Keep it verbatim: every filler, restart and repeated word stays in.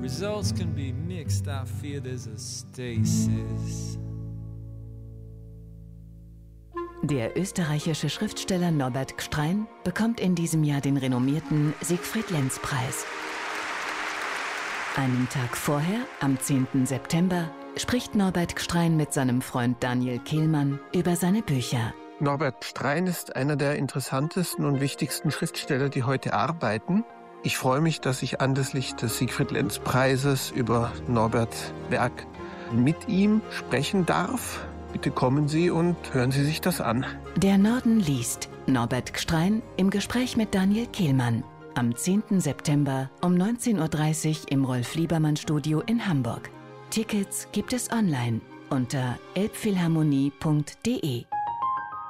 Results can be mixed, I fear there's a stasis. Der österreichische Schriftsteller Norbert Gstrein bekommt in diesem Jahr den renommierten Siegfried-Lenz-Preis. Einen Tag vorher, am zehnten September, spricht Norbert Gstrein mit seinem Freund Daniel Kehlmann über seine Bücher. Norbert Gstrein ist einer der interessantesten und wichtigsten Schriftsteller, die heute arbeiten. Ich freue mich, dass ich anlässlich des Siegfried-Lenz-Preises über Norberts Werk mit ihm sprechen darf. Bitte kommen Sie und hören Sie sich das an. Der Norden liest. Norbert Gstrein im Gespräch mit Daniel Kehlmann. Am zehnten September um neunzehn Uhr dreißig im Rolf-Liebermann-Studio in Hamburg. Tickets gibt es online unter elbphilharmonie punkt de.